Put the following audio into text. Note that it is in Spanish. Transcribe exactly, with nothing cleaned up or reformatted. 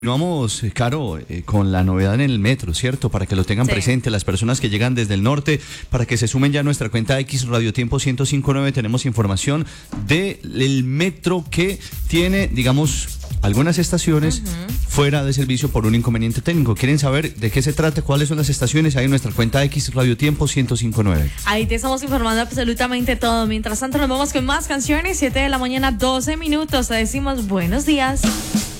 Continuamos, eh, Caro, eh, con la novedad en el metro, ¿cierto? Para que lo tengan Sí. presente las personas que llegan desde el norte, para que se sumen ya a nuestra cuenta X Radio Tiempo ciento cinco punto nueve. Tenemos información del metro que tiene, digamos, algunas estaciones uh-huh. fuera de servicio por un inconveniente técnico. ¿Quieren saber de qué se trata? ¿Cuáles son las estaciones? Ahí en nuestra cuenta X Radio Tiempo ciento cinco punto nueve. Ahí te estamos informando absolutamente todo. Mientras tanto, nos vamos con más canciones. siete de la mañana, doce minutos. Te decimos buenos días.